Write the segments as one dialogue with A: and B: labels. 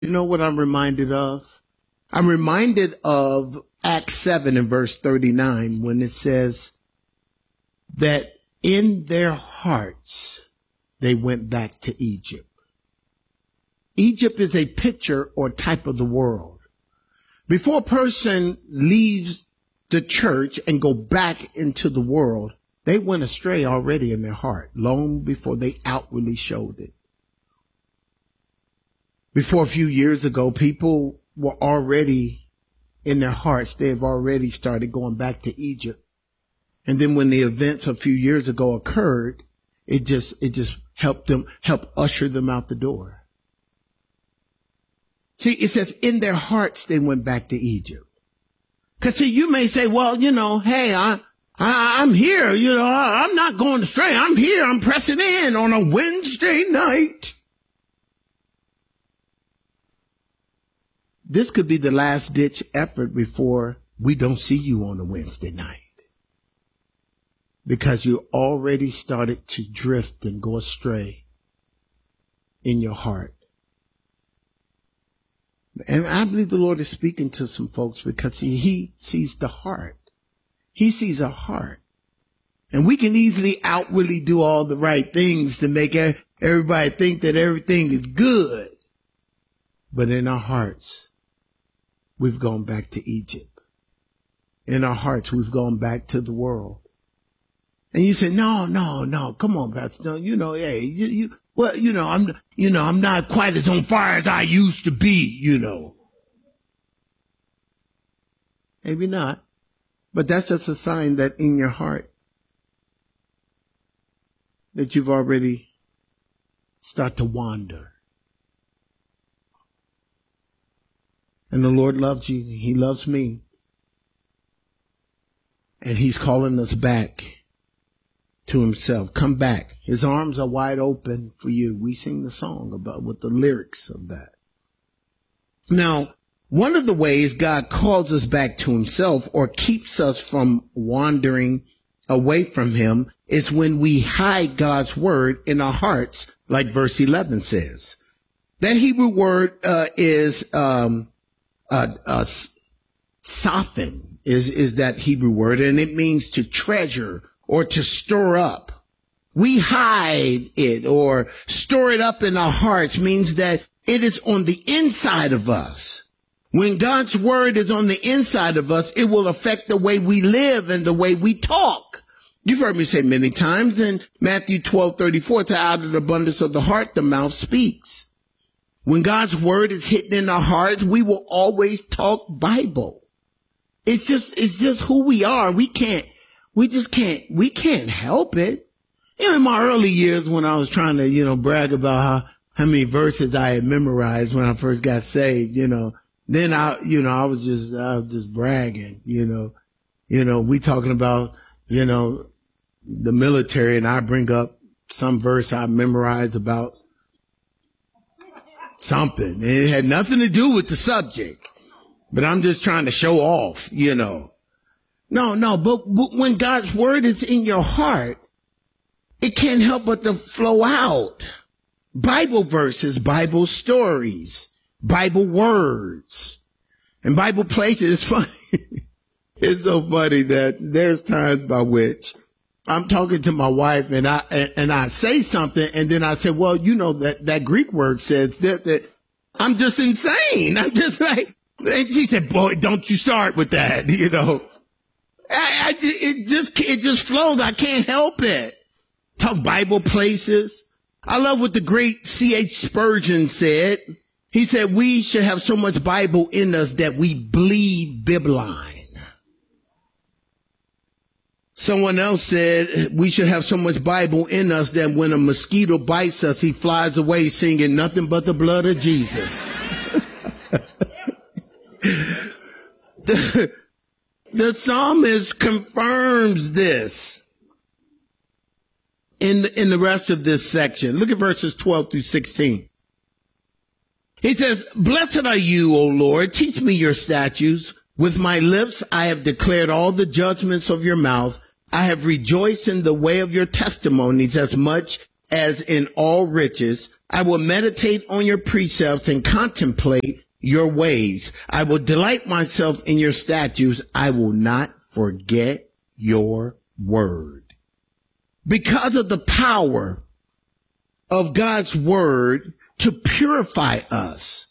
A: You know what I'm reminded of? I'm reminded of Acts 7 and verse 39 when it says that in their hearts they went back to Egypt. Egypt is a picture or type of the world. Before a person leaves the church and go back into the world, they went astray already in their heart, long before they outwardly showed it. Before a few years ago, people were already in their hearts. They have already started going back to Egypt. And then when the events a few years ago occurred, it just helped usher them out the door. See, it says in their hearts, they went back to Egypt. Cause see, you may say, well, hey, I'm here, I'm not going astray. I'm here. I'm pressing in on a Wednesday night. This could be the last ditch effort before we don't see you on a Wednesday night. Because you already started to drift and go astray in your heart. And I believe the Lord is speaking to some folks because he sees the heart. He sees our heart. And we can easily outwardly do all the right things to make everybody think that everything is good. But in our hearts, we've gone back to Egypt. In our hearts, we've gone back to the world. And you say, no, come on, Pastor. Hey, I'm not quite as on fire as I used to be, Maybe not. But that's just a sign that in your heart that you've already started to wander. And the Lord loves you. He loves me. And he's calling us back to himself. Come back. His arms are wide open for you. We sing the song with the lyrics of that. Now, one of the ways God calls us back to himself or keeps us from wandering away from him is when we hide God's word in our hearts, like verse 11 says. That Hebrew word is sophin is that Hebrew word, and it means to treasure or to store up. We hide it or store it up in our hearts means that it is on the inside of us. When God's word is on the inside of us, it will affect the way we live and the way we talk. You've heard me say many times in Matthew 12:34, it's out of the abundance of the heart, the mouth speaks. When God's word is hidden in our hearts, we will always talk Bible. It's just who we are. We can't help it. In my early years when I was trying to, brag about how many verses I had memorized when I first got saved, then I was just bragging, we talking about, the military, and I bring up some verse I memorized about something. And it had nothing to do with the subject, but I'm just trying to show off, No, but when God's word is in your heart, it can't help but to flow out. Bible verses, Bible stories, Bible words, and Bible places. It's funny. It's so funny that there's times by which I'm talking to my wife and I say something, and then I say, well, that Greek word says that I'm just insane. I'm just like, and she said, boy, don't you start with that, It just flows. I can't help it. Talk Bible places. I love what the great C.H. Spurgeon said. He said, we should have so much Bible in us that we bleed bibline. Someone else said, we should have so much Bible in us that when a mosquito bites us, he flies away singing nothing but the blood of Jesus. The psalmist confirms this in the rest of this section. Look at verses 12 through 16. He says, blessed are you, O Lord, teach me your statutes. With my lips I have declared all the judgments of your mouth. I have rejoiced in the way of your testimonies as much as in all riches. I will meditate on your precepts and contemplate your ways. I will delight myself in your statutes. I will not forget your word. Because of the power of God's word to purify us,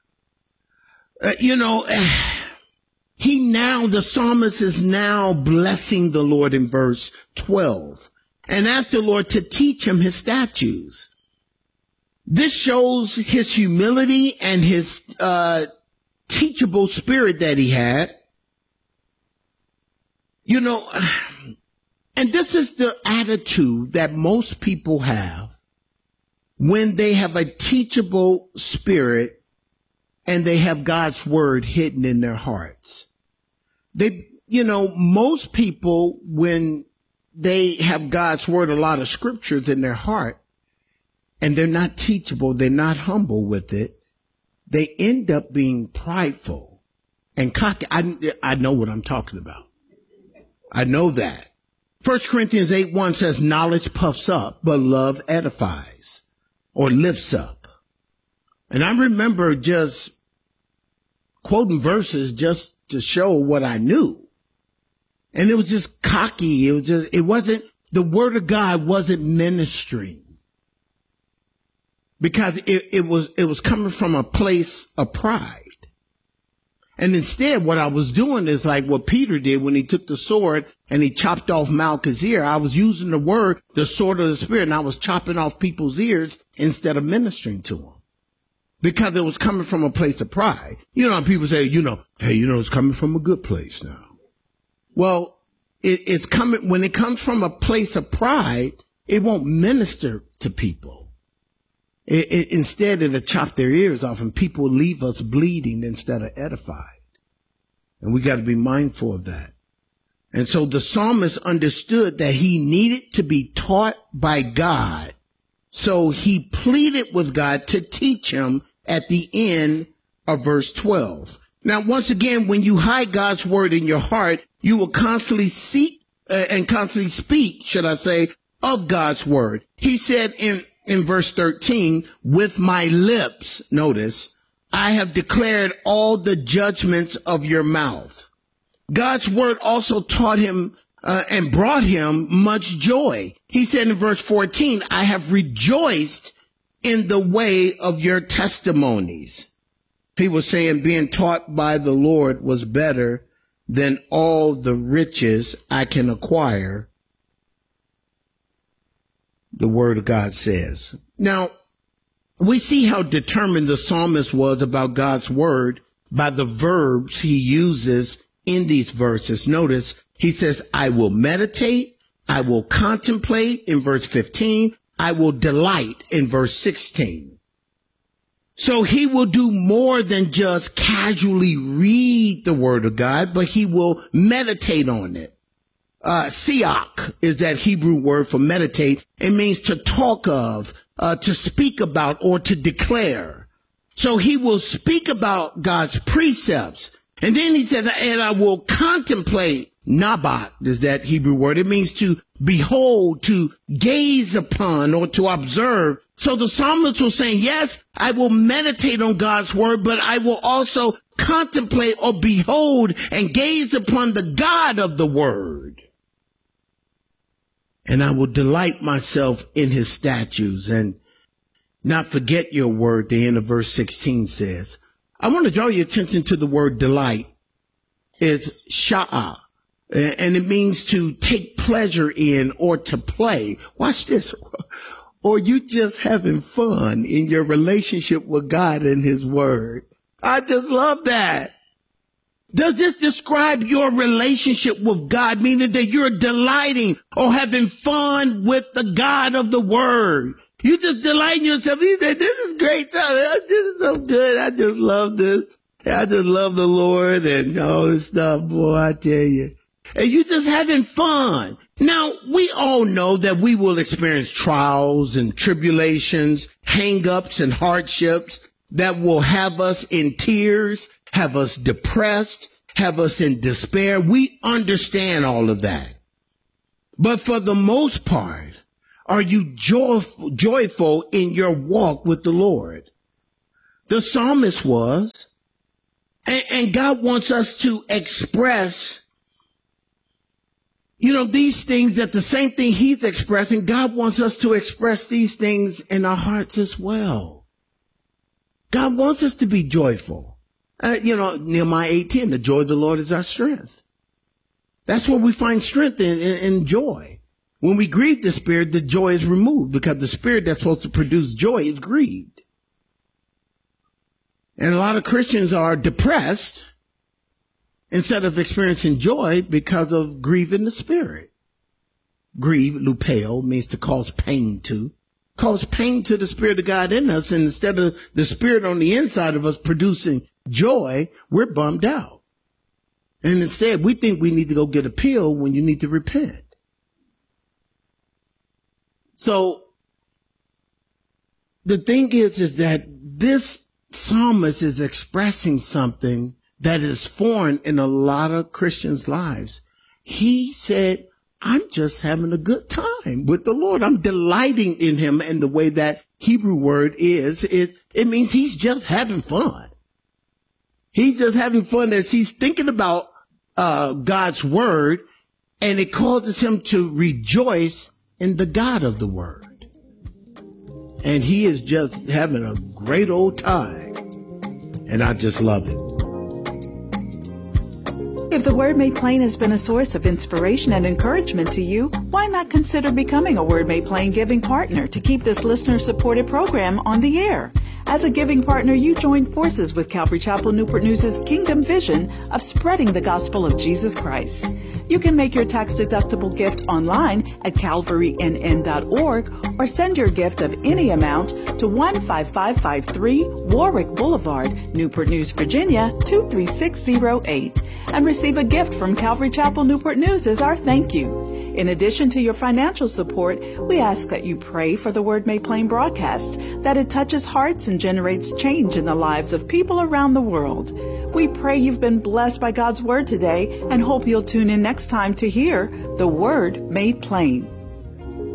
A: the psalmist is now blessing the Lord in verse 12 and asked the Lord to teach him his statutes. This shows his humility and his teachable spirit that he had. And this is the attitude that most people have when they have a teachable spirit and they have God's word hidden in their hearts. Most people, when they have God's word, a lot of scriptures in their heart, and they're not teachable, they're not humble with it, they end up being prideful and cocky. I know what I'm talking about. I know that. 1 Corinthians 8:1 says, knowledge puffs up, but love edifies or lifts up. And I remember just quoting verses just to show what I knew. And it was just cocky. The word of God wasn't ministering. Because it was coming from a place of pride. And instead, what I was doing is like what Peter did when he took the sword and he chopped off Malchus' ear. I was using the word, the sword of the Spirit, and I was chopping off people's ears instead of ministering to them. Because it was coming from a place of pride. People say, it's coming from a good place now. Well, it's coming, when it comes from a place of pride, it won't minister to people. Instead, it'll chop their ears off and people leave us bleeding instead of edified. And we got to be mindful of that. And so the psalmist understood that he needed to be taught by God. So he pleaded with God to teach him at the end of verse 12. Now, once again, when you hide God's word in your heart, you will constantly seek and constantly speak, of God's word. He said in verse 13, with my lips, notice, I have declared all the judgments of your mouth. God's word also taught him and brought him much joy. He said in verse 14, I have rejoiced in the way of your testimonies. He was saying being taught by the Lord was better than all the riches I can acquire. The word of God says. Now, we see how determined the psalmist was about God's word by the verbs he uses in these verses. Notice he says, I will meditate, I will contemplate in verse 15, I will delight in verse 16. So he will do more than just casually read the word of God, but he will meditate on it. Siach is that Hebrew word for meditate. It means to talk of, to speak about, or to declare. So he will speak about God's precepts. And then he says, and I will contemplate. Nabat is that Hebrew word. It means to behold, to gaze upon, or to observe. So the psalmist was saying, yes, I will meditate on God's word, but I will also contemplate or behold and gaze upon the God of the word. And I will delight myself in his statutes and not forget your word, the end of verse 16 says. I want to draw your attention to the word delight. It's sha'ah, and it means to take pleasure in or to play. Watch this. Or you just having fun in your relationship with God and his word. I just love that. Does this describe your relationship with God, meaning that you're delighting or having fun with the God of the word? You just delight in yourself. You say, this is great stuff. This is so good. I just love this. I just love the Lord and all this stuff, boy, I tell you. And you just having fun. Now, we all know that we will experience trials and tribulations, hang-ups and hardships that will have us in tears, have us depressed, have us in despair. We understand all of that. But for the most part, Are you joyful in your walk with the Lord? The psalmist was. And God wants us to express, these things, that the same thing he's expressing, God wants us to express these things in our hearts as well. God wants us to be joyful. Nehemiah 8:10, the joy of the Lord is our strength. That's where we find strength in joy. When we grieve the Spirit, the joy is removed, because the Spirit that's supposed to produce joy is grieved. And a lot of Christians are depressed instead of experiencing joy because of grieving the Spirit. Grieve, lupeo, means to cause pain to. Cause pain to the Spirit of God in us. And instead of the Spirit on the inside of us producing joy, we're bummed out. And instead, we think we need to go get a pill when you need to repent. So the thing is that this psalmist is expressing something that is foreign in a lot of Christians' lives. He said, I'm just having a good time with the Lord. I'm delighting in him. And the way that Hebrew word is it means he's just having fun. He's just having fun as he's thinking about God's word, and it causes him to rejoice in the God of the word. And he is just having a great old time. And I just love it.
B: If the Word Made Plain has been a source of inspiration and encouragement to you, why not consider becoming a Word Made Plain giving partner to keep this listener-supported program on the air? As a giving partner, you join forces with Calvary Chapel Newport News' Kingdom Vision of spreading the gospel of Jesus Christ. You can make your tax-deductible gift online at calvarynn.org or send your gift of any amount to 15553 Warwick Boulevard, Newport News, Virginia 23608, and receive a gift from Calvary Chapel Newport News as our thank you. In addition to your financial support, we ask that you pray for the Word Made Plain broadcast, that it touches hearts and generates change in the lives of people around the world. We pray you've been blessed by God's Word today and hope you'll tune in next time to hear the Word Made Plain.